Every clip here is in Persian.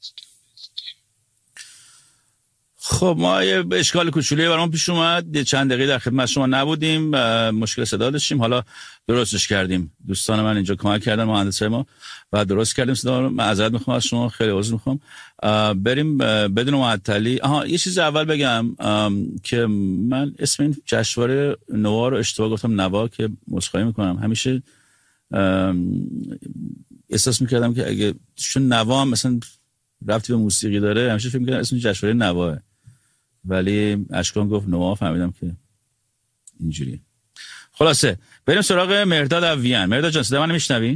خب ما یه اشکال کوچولی برام پیش اومد، چند دقیقه در خدمت شما نبودیم، مشکل صدا داشتیم، حالا درستش کردیم. دوستان من اینجا کمک کردن، مهندسای ما، و درست کردیم صدا رو. معذرت میخوام از شما، خیلی عذر میخوام. بریم بدون معطلی. یه چیز اول بگم که من اسم این جشنواره نوا رو اشتباه گفتم، نوا، که عذرخواهی میکنم. همیشه احساس میکردم که اگه چون نوا مثلا ربطی به موسیقی داره، همیشه فکر میکردم اسم جشنواره نواه، ولی اشکان گفت نوا، فهمیدم که اینجوریه. خلاصه بریم سراغ مهرداد اویان. مهرداد جان، صدا منو میشنوی؟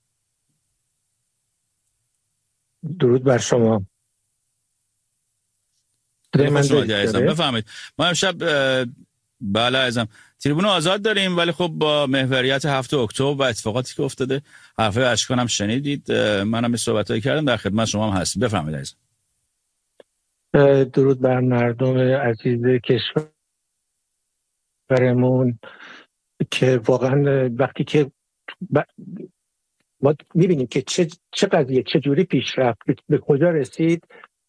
درود بر شما. بفهمید ما امشب بله عزیزم تریبون آزاد داریم، ولی خب با محوریت 7 اکتبر و اتفاقاتی که افتاده، حرفای اشکان هم شنیدید، منم این صحبتایی کردم، در خدمت شما هم هستیم. بفرمایید عزیزم. درود بر مردم عزیز کشورمون که واقعا وقتی که ما میبینیم که چه قضیه چه جوری پیش رفت، به کجا رسید.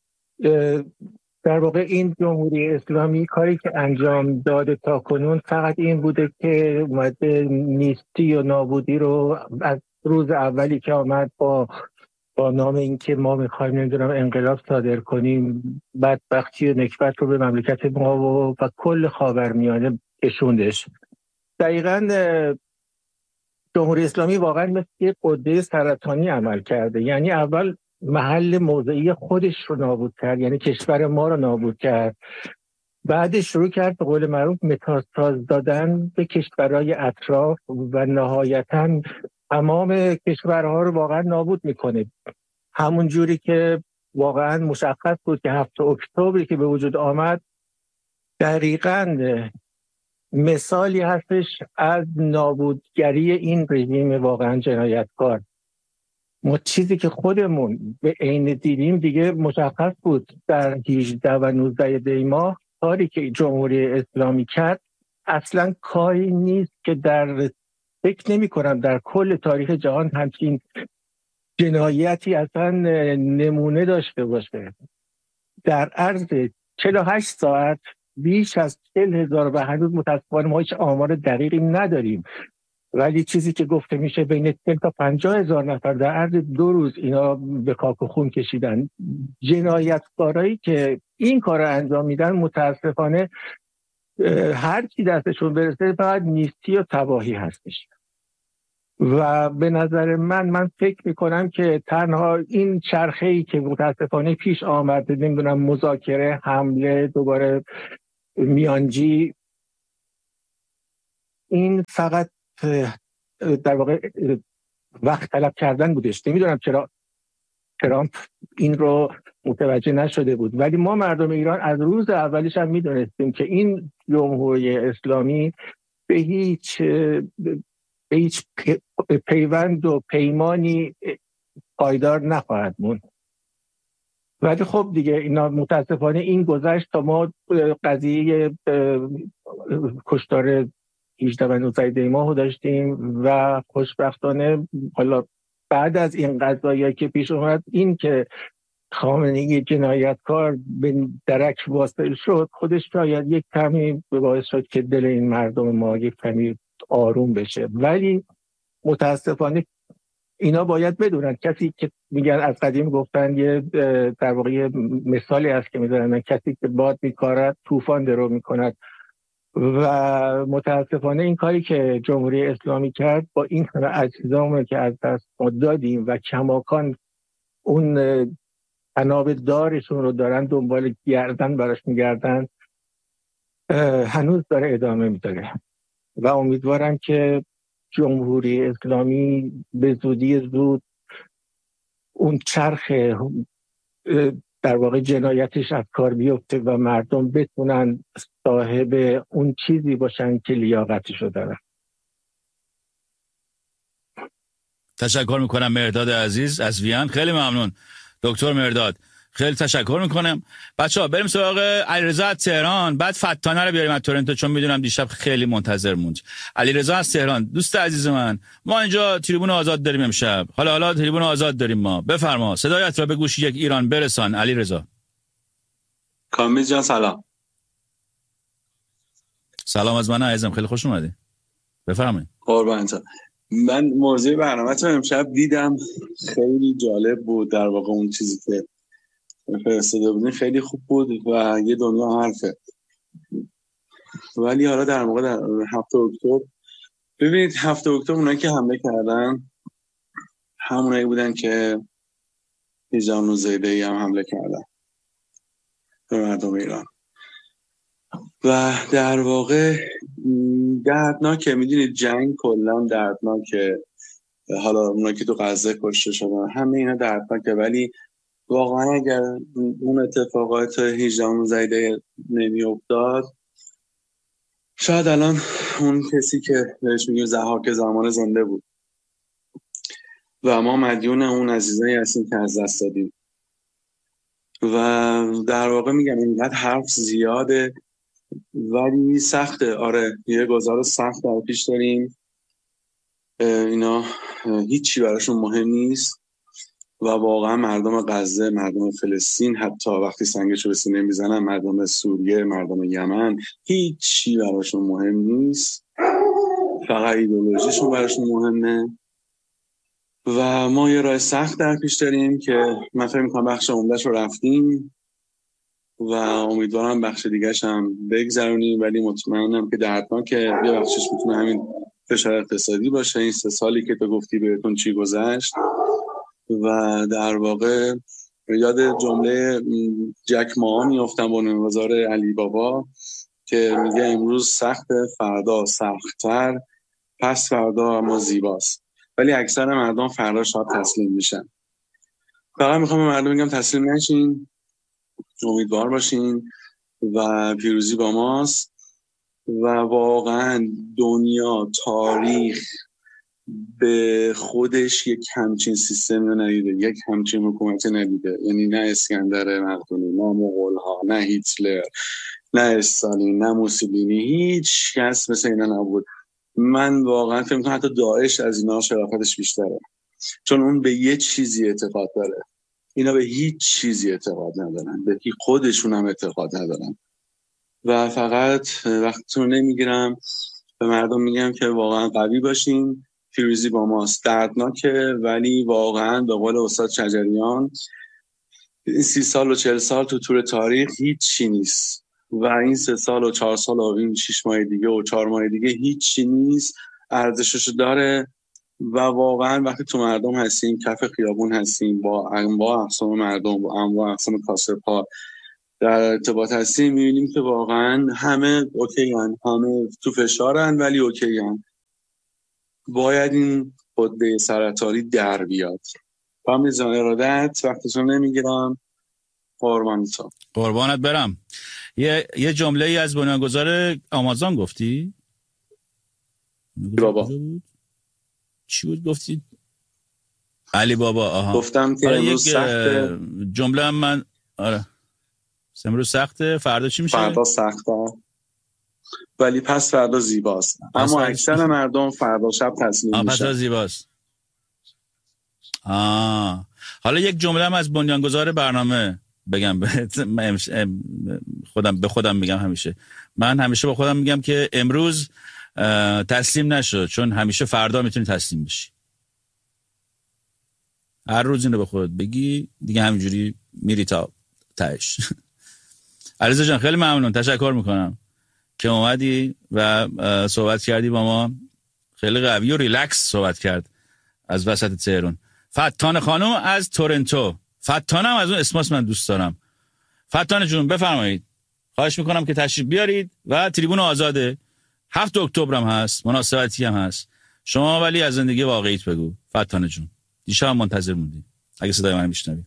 در واقع این جمهوری اسلامی کاری که انجام داده تا کنون فقط این بوده که اومده نیستی و نابودی رو از روز اولی که آمد با نام این که ما میخوایم نمیدونم انقلاب صادر کنیم، بدبختی و نکبت رو به مملکت ما و کل خاورمیانه کشوندش. دقیقاً جمهوری اسلامی واقعا مثل یک غده سرطانی عمل کرده. یعنی اول محل موضعی خودش رو نابود کرد، یعنی کشور ما رو نابود کرد. بعدش شروع کرد به قول معروف متاستاز دادن به کشورهای اطراف و نهایتاً تمام کشورها رو واقعا نابود میکنه. همون جوری که واقعا مشخص بود که 7 اکتبری که به وجود آمد دقیقاً مثالی هستش از نابودگری این رژیم واقعا جنایتکار. ما چیزی که خودمون به عین دیدیم دیگه مشخص بود در 18 و 19 دی ماه. کاری که جمهوری اسلامی کرد اصلا کاری نیست که فکر نمی کنم در کل تاریخ جهان همچین جنایتی اصلا نمونه داشته باشه. در عرض 48 ساعت بیش از 40,000 و هنوز متاسفانه ما هیچ آمار دقیقی نداریم، ولی چیزی که گفته میشه بین 40 تا 50,000 نفر در عرض 2 روز اینا به خاک و خون کشیدن. جنایتکارایی که این کار رو انجام میدن متاسفانه هر چی دستشون برسه فقط نیستی و تباهی هستش. و به نظر من فکر میکنم که تنها این چرخه‌ای که متاسفانه پیش آمده، نمیدونم مذاکره، حمله، دوباره میانجی، این فقط در واقع وقت طلب کردن بودش. نمیدونم چرا ترامپ این رو متوجه نشده بود، ولی ما مردم ایران از روز اولش هم میدونستیم که این جمهوری اسلامی به هیچ پیوند و پیمانی پایدار نخواهد موند. ولی خب دیگه اینا متاسفانه این گذشت تا ما قضیه کشتار 18 و 19 دی ماه داشتیم و خوشبختانه حالا بعد از این قضایی که پیش اومد، این که خامنه‌ای جنایتکار به درک واصل شد، خودش شاید یک کمی باعث شد که دل این مردم ما یک کمی آروم بشه. ولی متاسفانه اینا باید بدونن، کسی که میگن از قدیم گفتن یه در واقع مثالی هست که میذارن، کسی که باد میکارد طوفان درو میکند. و متاسفانه این کاری که جمهوری اسلامی کرد با این اجزامی که از دست دادیم و کماکان اون تناب دارشون رو دارن دنبال گردن براش میگردن، هنوز داره ادامه میداره و امیدوارم که جمهوری اسلامی به زودی زود اون چرخ در واقع جنایتش از کار بیفته و مردم بتونن صاحب اون چیزی باشن که لیاقتشو دارن. تشکر میکنم مهرداد عزیز از وین. خیلی ممنون دکتر مهرداد، خیلی تشکر میکنم. بچه‌ها بریم سراغ علیرضا از تهران، بعد فتانه رو بیاریم از تورنتو چون میدونم دیشب خیلی منتظر موند. علیرضا از تهران، دوست عزیز من، ما اینجا تریبون آزاد داریم امشب. حالا تریبون آزاد داریم ما. بفرما صدایت را به گوش یک ایران برسان علیرضا. کامیز جان سلام. سلام از من عزیزم، خیلی خوش اومدی. بفرمایید. قربانت. من موضوع برنامه‌تون امشب دیدم، خیلی جالب بود. در واقع اون چیزی که فرستاده بودین خیلی خوب بود و یه دنیا حرفه. ولی حالا در واقع در 7 اکتبر، ببینید 7 اکتبر اونایی که حمله کردن همونایی بودن که هیجان زیده‌ای هم حمله کردن به مردم ایران و در واقع دردناکه. میدونید جنگ کلا دردناکه، حالا اونایی که تو غزه کشته شدن همه اینا دردناکه، ولی واقعا اگر اون اتفاقات 18 زیده نمی افتاد شاید الان اون کسی که بهش میگیم ضحاک زمان زنده بود و ما مدیون اون عزیزایی هستیم که از دست دادیم. و در واقع میگم اینقدر حرف زیاده ولی سخته. آره یه گذار سخت در پیش داریم. اینا هیچی براشون مهم نیست و واقعا مردم غزه، مردم فلسطین، حتی وقتی سنگشو به سینه میزنن، مردم سوریه، مردم یمن، هیچی براشون مهم نیست، فقط ایدئولوژیشون براشون مهمه. و ما یه راه سخت در پیش داریم که من فکر می‌کنم بخش عمده‌اش رو رفتیم و امیدوارم بخش دیگه‌ش هم بگذرونیم، ولی مطمئنم که دردناکه. یه بخشش میتونه همین فشار اقتصادی باشه، این 3 سالی که تو گفتی بهتون چی گذشت. و در واقع یاد جمله جک ما میافتم، بنیانگذار علی بابا، که میگه امروز سخت، فردا سخت‌تر، پس فردا اما زیباست. ولی اکثر مردم فردا شاید تسلیم میشن. فقط میخوام به مردم بگم تسلیم نشین، امیدوار باشین و پیروزی با ماست. و واقعا دنیا، تاریخ به خودش یک همچین سیستمی رو ندیده، یک همچین حکومتی ندیده. یعنی نه اسکندر مقدونی، نه مغول‌ها، نه هیتلر، نه استالین، نه موسولینی، هیچ کس مثل اینا نبود. من واقعا فکر می‌کنم حتی داعش از اینا شرافتش بیشتره، چون اون به یه چیزی اعتقاد داره، اینا به هیچ چیزی اعتقاد ندارن، به خودشون هم اعتقاد ندارن. و فقط وقتتون نمیگیرم، به مردم میگم که واقعا قوی باشین، پیروزی با ماست. دردناکه ولی واقعا به قول استاد شجریان این 30 سال و 40 سال تو طول تاریخ هیچی نیست و این 3 سال و 4 سال و این 6 ماه دیگه و 4 ماه دیگه هیچی نیست، ارزشش داره. و واقعا وقتی تو مردم هستیم، کف خیابون هستیم، با انواع اقسام مردم، با انواع اقسام کاسب‌ها در ارتباط هستیم، می‌بینیم که واقعا همه اوکی‌ان، همه تو فشارن ولی اوکی‌ان. باید این خطبه سرطاری در بیاد. با میزان ارادت وقتتون نمیگیرم. قربانت برم. یه جمله ای از بنیانگذار آمازون گفتی؟ بابا چی بود گفتی؟ علی بابا. آها. گفتم که امروز سخته. جمله هم من آره امروز سخته، فردا چی میشه؟ فردا سخته ولی پس فردا زیباست. اما اکثر مردم فردا شب تسلیم میشن. پس فردا زیباست. حالا یک جمله هم از بنیانگذار برنامه بگم به خودم میگم همیشه. من همیشه با خودم میگم که امروز تسلیم نشو، چون همیشه فردا میتونی تسلیم بشی. هر روز اینو به خودت بگی دیگه، همینجوری میری تا تهش. علیرضا جان خیلی ممنون، تشکر میکنم که اومدی و صحبت کردی با ما. خیلی قوی و ریلکس صحبت کرد از وسط تهران. فتانه خانم از تورنتو. فتانه هم از اون اسماس من دوست دارم. فتانه جون بفرمایید. خواهش میکنم که تشریف بیارید و تریبون آزاده. 7 اکتبر هم هست، مناسبتی هم هست. شما ولی از زندگی واقعیت بگو فتانه جون. دیشب هم منتظر موندی. اگه صدای من میشنوی.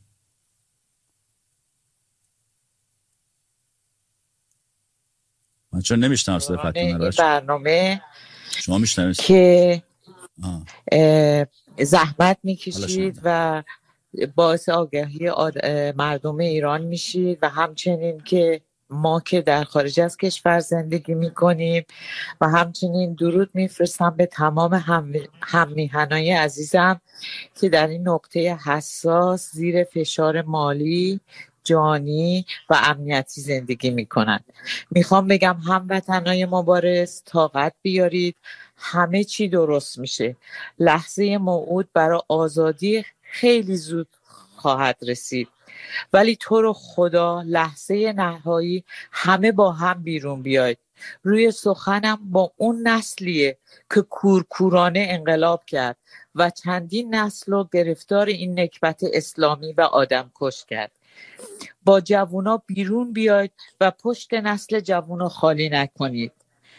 من چون نمیشنم صدای فتانه رو. برنامه شما میشنوید که زحمت میکشید و باعث آگاهی مردم ایران میشید و همچنین که ما که در خارج از کشور زندگی میکنیم و همچنین درود میفرستم به تمام هممیهنای عزیزم که در این نقطه حساس زیر فشار مالی، جانی و امنیتی زندگی میکنند. میخوام بگم هموطنای مبارز طاقت بیارید، همه چی درست میشه. لحظه موعود برای آزادی خیلی زود خواهد رسید، ولی تو رو خدا لحظه نهایی همه با هم بیرون بیاید. روی سخنم با اون نسلیه که کورکورانه انقلاب کرد و چندین نسل رو گرفتار این نکبت اسلامی و آدم کش کرد. با جوونا بیرون بیاید و پشت نسل جوونا خالی نکنید.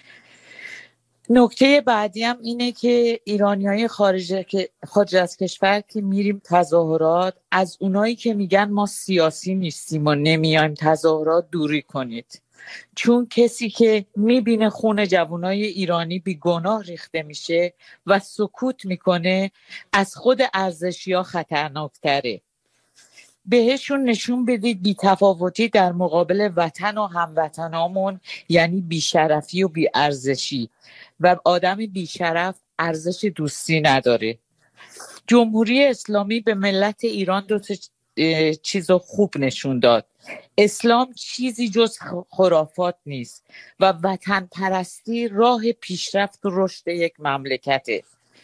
نکته بعدی هم اینه که ایرانیای خارج از کشور که میریم تظاهرات، از اونایی که میگن ما سیاسی نیستیم و نمیایم تظاهرات دوری کنید، چون کسی که میبینه خون جوانای ایرانی بی گناه ریخته میشه و سکوت میکنه از خود ارزشی‌ها خطرناکتره. بهشون نشون بدید بی‌تفاوتی در مقابل وطن و هموطنامون یعنی بی‌شرفی و بی‌ارزشی و آدم بی‌شرف ارزش دوستی نداره. جمهوری اسلامی به ملت ایران دو تا چیز خوب نشون داد. اسلام چیزی جز خرافات نیست و وطن پرستی راه پیشرفت و رشد یک مملکته.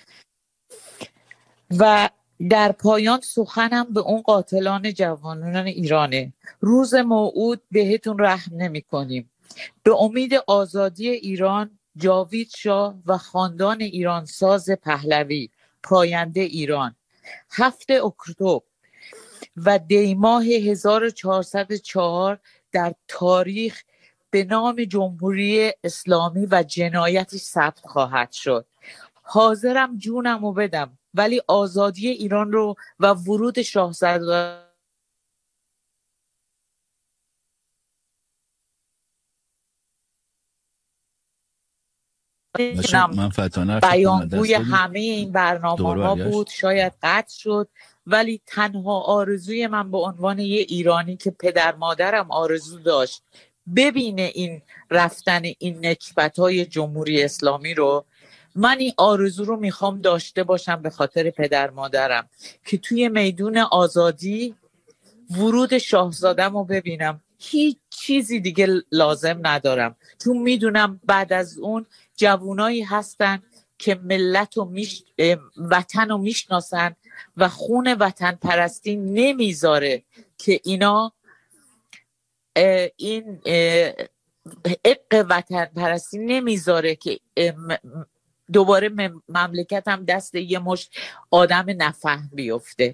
و در پایان سخنم به اون قاتلان جوانان ایرانه. روز موعود بهتون رحم نمی کنیم. به امید آزادی ایران، جاوید شاه و خاندان ایرانساز پهلوی، پاینده ایران، 7 اکتبر و دیماه 1404 در تاریخ به نام جمهوری اسلامی و جنایتش ثبت خواهد شد. حاضرم جونمو بدم ولی آزادی ایران رو و ورود شاهزاده بیانگوی همه این برنامه‌ها بود. شاید قطع شد ولی تنها آرزوی من به عنوان یه ایرانی که پدر مادرم آرزو داشت ببینه این رفتن این نکبت‌های جمهوری اسلامی رو، من این آرزو رو میخوام داشته باشم به خاطر پدر مادرم که توی میدون آزادی ورود شاهزادم رو ببینم. هیچ چیزی دیگه لازم ندارم، چون میدونم بعد از اون جوانایی هستن که ملت و وطن رو میشناسن و خون وطن پرستی نمیذاره که اینا این عشق وطن پرستی نمیذاره که دوباره مملکت هم دست یه مشت آدم نفهم بیفته.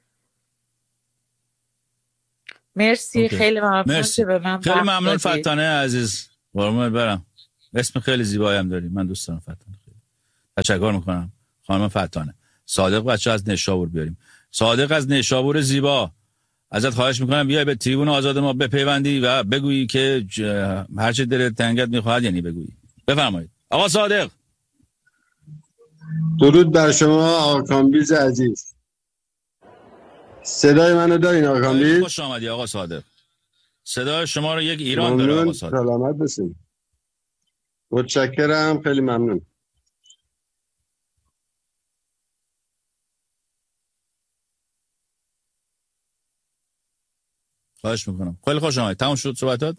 مرسی. خیلی ممنون که به من خیلی ممنون فتانه عزیز. قربونت برم. اسم خیلی زیبایی هم داری. من دوست دارم فتانه. خیلی تشکر میکنم خانم فتانه. صادق بچه از نیشابور بیاریم. صادق از نیشابور زیبا، ازت خواهش میکنم بیای به تریبون آزاد ما بپیوندی و بگویی که هر چه دلت تنگت میخواد یعنی بگویی. بفرمایید آقا صادق. درود بر شما آقا کامبیز عزیز. صدای منو دارین آقا کامبیز؟ خوش آمدی آقا صادق. صدای شما رو یک ایران داره آقا صادق. سلامت باشین. متشکرم، خیلی ممنون. خواهش میکنم. خیلی خوش آمدید. تموم شد صحبتات؟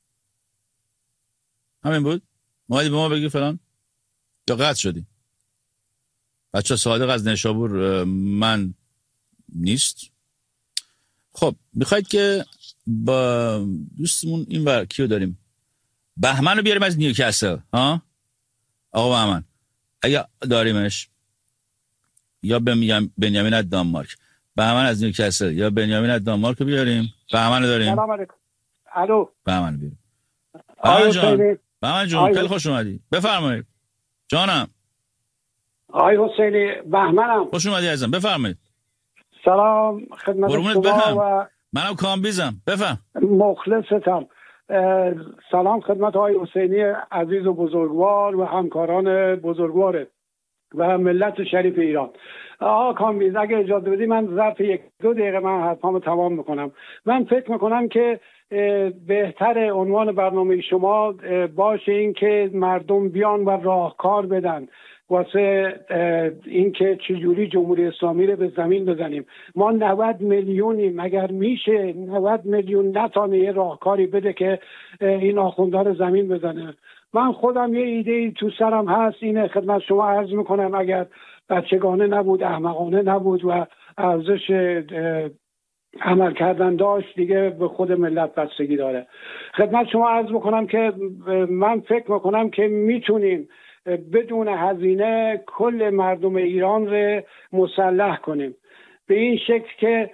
همین بود؟ اومدی به ما بگی فلان؟ یا قطع شدی؟ بچه صادق از نیشابور من نیست. خب میخواید که با دوستمون این ور کیو داریم؟ بهمن رو بیاریم از نیوکاسل. ها آقا بهمن اگه داریمش، یا بنیامین از دانمارک. بهمن از نیوکاسل یا بنیامین از دانمارک رو بیاریم. بهمن رو داریم. سلام علیکم. الو بهمن بیاریم. بهمن جان، بهمن جان خیلی خوش اومدی. بفرمایید جانم. آقای حسینی بهمنم. خوش اومدی عزیزم. بفرمایید. سلام خدمت شما و منم کامبیزم. بفهم. مخلصتم. سلام خدمت آقای حسینی عزیز و بزرگوار و همکاران بزرگوارت و ملت شریف ایران. کامبیز اگه اجازه بدی من ظرف 1-2 دقیقه من حرفامو تمام میکنم. من فکر میکنم که بهتر عنوان برنامه شما باشه این که مردم بیان و راهکار بدن واسه این که چجوری جمهوری اسلامی رو به زمین بزنیم. ما 90 میلیونیم، مگر میشه 90 میلیون نتانه یه راهکاری بده که این آخوندها رو زمین بزنه؟ من خودم یه ایده تو سرم هست، اینه خدمت شما عرض میکنم، اگر بچگانه نبود، احمقانه نبود و ارزش عمل کردن داشت، دیگه به خود ملت بستگی داره. خدمت شما عرض میکنم که من فکر میکنم که میتونیم بدون هزینه کل مردم ایران رو مسلح کنیم به این شکل که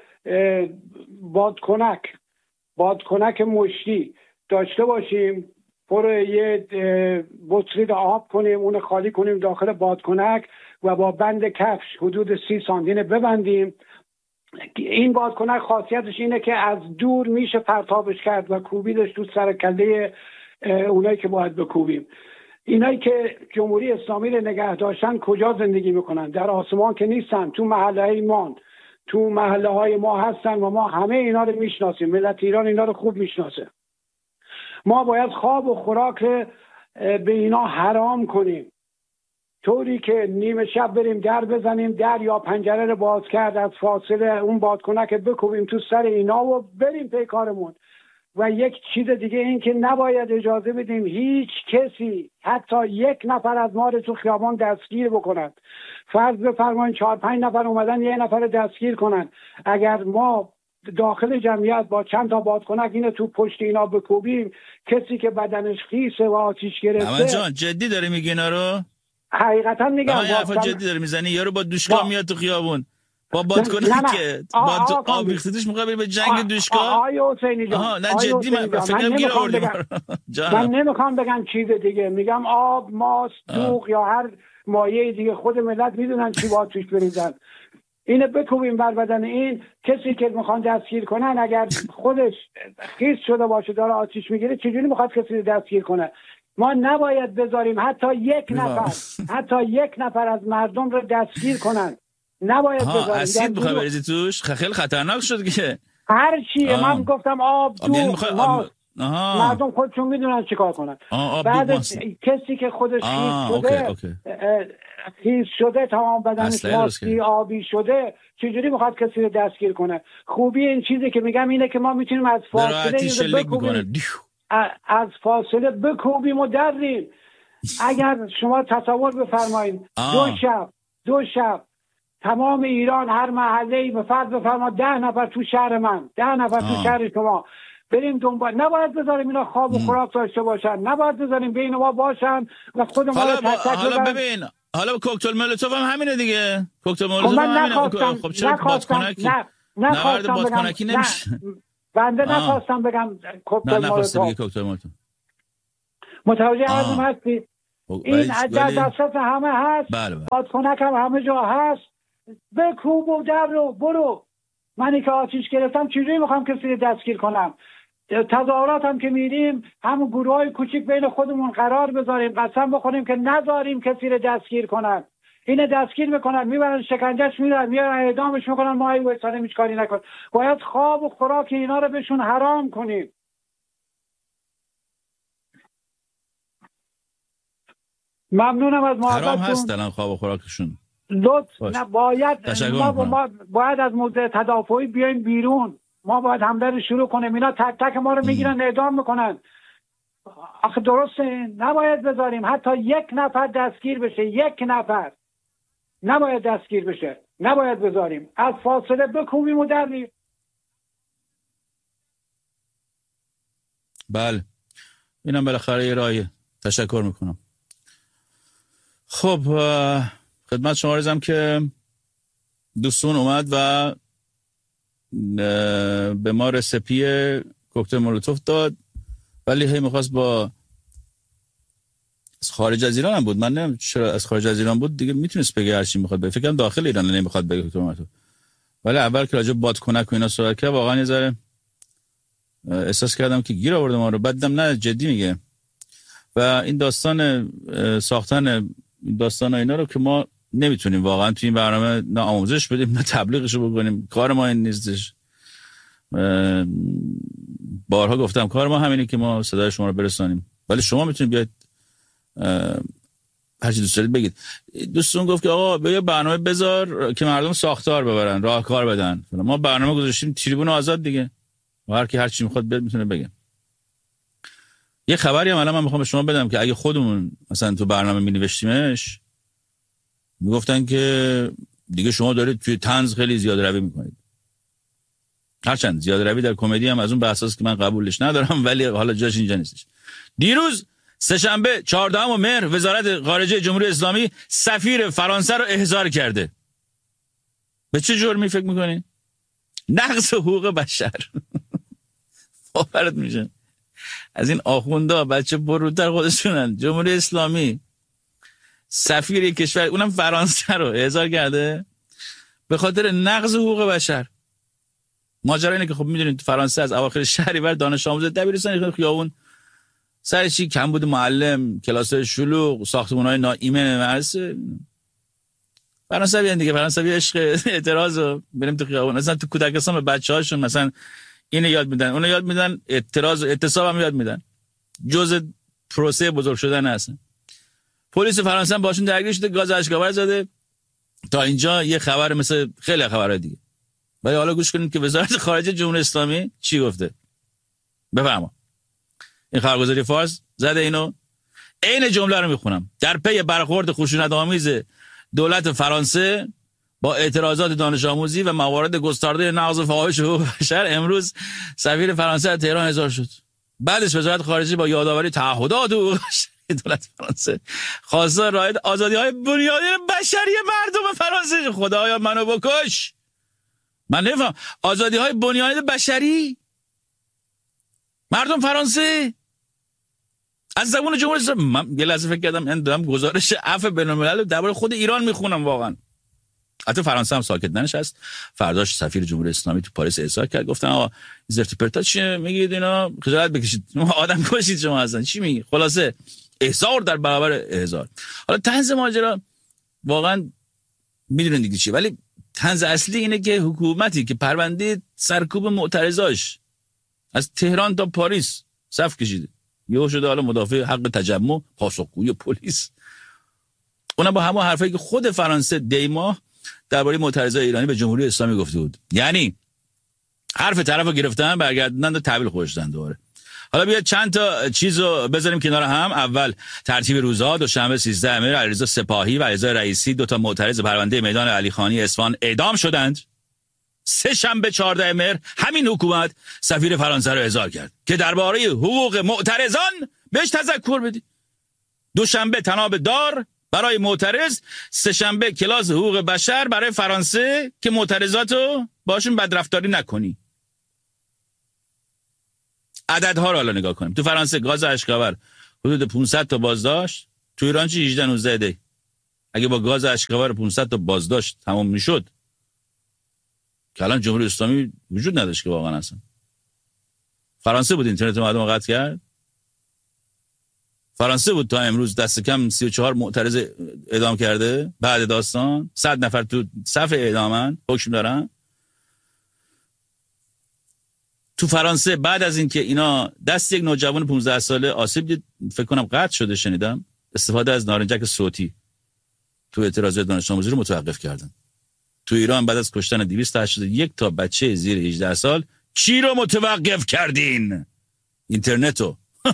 بادکنک مشتی داشته باشیم، پر یه بطری رو آب کنیم، اون خالی کنیم داخل بادکنک و با بند کفش حدود 30 سانتی ببندیم. این بادکنک خاصیتش اینه که از دور میشه پرتابش کرد و کوبیدش تو سر کله اونایی که باید بکوبیم. اینایی که جمهوری اسلامی رو نگه داشتن کجا زندگی میکنن؟ در آسمان که نیستن، تو محله های ما هستن و ما همه اینا رو میشناسیم. ملت ایران اینا رو خوب میشناسه. ما باید خواب و خوراک به اینا حرام کنیم، طوری که نیمه شب بریم در بزنیم، در یا پنجره رو باز کرد، از فاصله اون بادکنک بکوبیم تو سر اینا و بریم پی کارمون. و یک چیز دیگه این که نباید اجازه بدیم هیچ کسی حتی 1 نفر از ما رو تو خیابان دستگیر بکنن. فرض بفرمایید 4-5 نفر اومدن 1 نفر دستگیر کنن، اگر ما داخل جمعیت با چند تا بادکنک اینو تو پشت اینا بکوبیم، کسی که بدنش خیسه و آتیش گرفته. اما جان جدی داری میگی اینا رو؟ حقیقتا میگم. جدی داری میزنی؟ یارو با دوشکا میاد تو خیابون با بادکنک که آب ریختیش میخواد بره به جنگ دوشکا. آیا حسینی جان، نه جدی من فکرم گیر آوردیم. من نمیخوام بگم چیز دیگه، میگم آب، ماست، دوغ یا هر مایه دیگه خود ملت میدونن چی باید توش بریزن. اینو بکوبیم بر بدن این کسی که میخوان دستگیر کنن. اگر خودش خیس شده باشه داره آتیش میگیره، چجوری میخواد کسی رو دستگیر کنه؟ ما نباید بذاریم حتی 1 نفر از مردم رو دستگیر کنن. نباید بذاریم. اسید بخواه بریزی توش؟ خیلی خطرناک شد که هر چیه. من گفتم آب، دوغ، مردم خودشون میدونن چیکار کنن. بعد کسی که خودش خیس شده تمام بدنش ماستی آبی شده، چجوری میخواد کسی رو دستگیر کنه؟ خوبی این چیزی که میگم اینه که ما میتونیم از فاصله بکوبیم و دریم. اگر شما تصور بفرمایید 2 شب تمام ایران، هر محله‌ای به فرض بفرما 10 نفر تو شهر من، 10 نفر تو شهر شما، بریم دنبال. نباید بذاریم اینا خواب و خوراک داشته باشن، نباید بذاریم بین ما باشن و خود ما رو حالا ببین، حالا کوکتل مولوتوف هم همینه دیگه. کوکتل مولوتوف هم همینه. خب چرا بادکنکی؟ نبرد بادکنکی نمیشه. بنده نخواستم بگم کوکتل مولوتوف. متوجه حرفم هستی؟ این در دسترس همه هست. بادکنک هم همه جا هست. بکوب و در رو برو. منی که آتیش گرفتم چجوری میخوام کسی رو دستگیر کنم؟ تظاهرات هم که میریم همون گروه های کوچیک بین خودمون قرار بذاریم، قسم بخوریم که نذاریم کسی رو دستگیر کنن. اینه دستگیر میکنن، میبرن شکنجهش میدن، میارن اعدامش میکنن، ما ای وایسادیم هیچ کاری نکن. باید خواب و خوراک اینا رو بهشون حرام کنیم. ممنونم از محبتتون. حرام هست الان خواب و خوراکشون. نه باید از موضع تدافعی بیایم بیرون. ما باید حمله رو شروع کنیم. اینا تک تک ما رو میگیرن اعدام میکنن. آخه درسته؟ نباید بذاریم حتی 1 نفر دستگیر بشه. 1 نفر نباید دستگیر بشه. نباید بذاریم. از فاصله بکوبیم و دریم. بله، اینم بالاخره یه راهیه. تشکر میکنم. خب خدمت شما عرضم که دوستون اومد و به ما رسپی کوکتل مولوتوف داد، ولی هی میخواست با از خارج از ایران هم بود. من نمیدونم چرا از خارج از ایران بود دیگه میتونست بگه هر چی میخواد بگه. فکرم داخل ایران نمیخواد بگه کوکتل مولوتوف. ولی اول که راجع بادکنک و اینا صحبت کرد واقعا یه ذره احساس کردم که گیر آورده ما رو. بعدم نه جدی میگه. و این داستان ساختن داستان اینا رو که ما نمیتونیم واقعا توی این برنامه نه آموزش بدیم نه تبلیغشو بکنیم. کار ما این نیستش. بارها گفتم کار ما همینه که ما صدای شما رو برسانیم، ولی شما میتونید بیاید هر چی دوست دارید بگید. دوستون گفت که آقا بیا برنامه بذار که مردم ساختار ببرن، راهکار بدن. ما برنامه گذاشتیم تریبون آزاد دیگه، و هر کی هر چی میخواد بیاد میتونه بگه. یه خبری هم الان من میخوام به شما بدم که اگه خودمون مثلا تو برنامه مینوشتیمش میگفتن که دیگه شما دارید توی طنز خیلی زیاده روی میکنید. هرچند زیاده روی در کمدی هم از اون بحثاست که من قبولش ندارم، ولی حالا جاش اینجا نیستش. دیروز سه‌شنبه 14 مهر وزارت خارجه جمهوری اسلامی سفیر فرانسه رو احضار کرده. به چه جرمی فکر میکنی؟ نقض حقوق بشر. باورت میشه از این آخوندا بچه بروتر خودشونن. جمهوری اسلامی سفیر یک کشور، اونم فرانسه، رو احضار کرده به خاطر نقض حقوق بشر. ماجرا اینه که خب میدونید تو فرانسه از اواخر شهریور دانش آموز دبیرستان خیابون سر چی کمبود معلم، کلاس‌های شلوغ، ساختمان‌های ناایمن مدرسه. فرانسوی ان دیگه، فرانسوی عشق اعتراضو بریم تو خیابون. مثلا تو کودکستان به بچه‌هاشون مثلا اینو یاد میدن، اونو یاد میدن، اعتراض و اعتصاب هم یاد میدن. جزء پروسه بزرگ شدن هستن. پلیس فرانسه هم باشون درگیر شده، گاز اشک‌آور زده. تا اینجا یه خبر مثل خیلی خبرهای دیگه. ولی حالا گوش کنید که وزارت خارجه جمهوری اسلامی چی گفته. بفرما. این خبرگزاری فارس زده اینو. عین جمله رو میخونم. در پی برخورد خشونت‌آمیز دولت فرانسه با اعتراضات دانش آموزی و موارد گسترده نقض فواحش حقوق بشر، امروز سفیر فرانسه در تهران احضار شد. بعدش وزارت خارجه با یادآوری تعهدات حقوق دولت فرانسه خواستار رعایت آزادی‌های بنیادین بشری مردم فرانسه. خدایا منو بکش. من نمیفهم. آزادی‌های بنیادین بشری مردم فرانسه از زبان جمهوری اسلامی. من یه لحظه فکر کردم این دارم گزارش عفو بین‌الملل درباره خود ایران میخونم. واقعا حتی فرانسه هم ساکت ننشست. فرداش سفیر جمهوری اسلامی تو پاریس احضار کرد. گفتن آقا زرت و پرتا چیه میگید؟ اینا خجالت بکشید، آدم کشید شما هستن، چی میگی؟ خلاصه احضار در برابر احضار. حالا طنز ماجرا واقعا میدونن دیگه چیه، ولی طنز اصلی اینه که حکومتی که پرونده سرکوب معترضاش از تهران تا پاریس صف کشیده، یهو شده حالا مدافع حق تجمع، پاسخگوی پلیس. اونم با همون حرفایی که خود فرانسه دیماه درباره معترضای ایرانی به جمهوری اسلامی گفته بود. یعنی حرف طرفو گرفتن، برگردوندن و تحویل خودشون دوباره. حالا بیاید چند تا چیزو بذاریم کنار هم. اول ترتیب روزها: دوشنبه 13 مهر علیرضا سپاهی و علیرضا رئیسی، دو تا معترض پرونده میدان علیخانی اصفهان، اعدام شدند. سه‌شنبه 14 مهر همین حکومت سفیر فرانسه رو احضار کرد که درباره حقوق معترضان بهش تذکر بده. دوشنبه طناب دار برای معترض، سه‌شنبه کلاس حقوق بشر برای فرانسه که معترضاتو باشون بدرفتاری نکنی. عددها رو حالا نگاه کنیم. تو فرانسه گاز اشک‌آور حدود 500 تا بازداشت، تو ایران چی 18 دی. اگه با گاز اشک‌آور 500 تا بازداشت تمام میشد که الان جمهوری اسلامی وجود نداشت که واقعا اصلا. فرانسه بود اینترنت مردم قطع کرد. فرانسه بود تا امروز دست کم 34 معترض اعدام کرده. بعد داستان 100 نفر تو صف اعدامن، حکم دارن. تو فرانسه بعد از اینکه اینا دست یک نوجوان 15 ساله آسیب دید، فکر کنم قطع شده، شنیدم استفاده از نارنجک صوتی تو اعتراضات دانش آموزی رو متوقف کردن. تو ایران بعد از کشتن 281 تا بچه زیر 18 سال چی رو متوقف کردین؟ اینترنتو.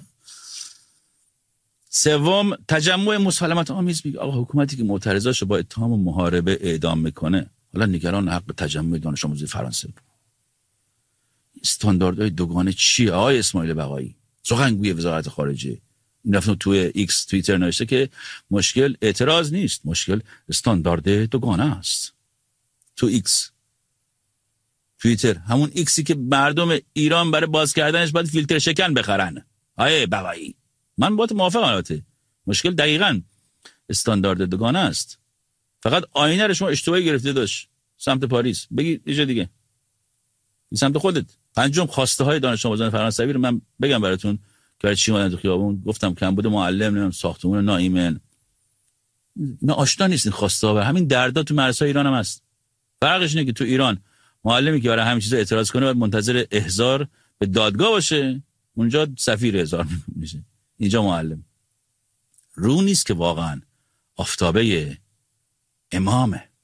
سوم تجمع مسالمت آمیز. میگه آقا حکومتی که معترضاشو با اتهام و محاربه اعدام میکنه، حالا نگران حق تجمع دانش آموزی فرانسه. استانداردهای دوگانه چیه آقای اسماعیل بقایی، سخنگوی وزارت خارجه؟ این رفتن توی ایکس توییتر نوشته که مشکل اعتراض نیست، مشکل استاندارد دوگانه است. تو ایکس توییتر، همون ایکسی که مردم ایران برای باز کردنش باید فیلتر شکن بخرن. آیه بقایی، من باید موافقم. البته مشکل دقیقاً استاندارد دوگانه است. فقط آینه رو شما اشتباهی گرفته داشت سمت پاریس، بگی یه جا دیگه این سمت خودت. پنجم خواسته های دانش آموزان فرانسوی رو من بگم براتون که چی اومدن تو خیابون. گفتم کمبود معلم، نمیدونم ساختمون ناایمن، اینا آشنا نیستین خواسته‌ها. همین دردا تو مدرسه‌های ایران هم هست. فرقش اینه که تو ایران معلمی که برای همین چیزا اعتراض کنه باید منتظر احضار به دادگاه باشه، اونجا سفیر احضار میشه، اینجا معلم. رو نیست که واقعا آفتابه امامه.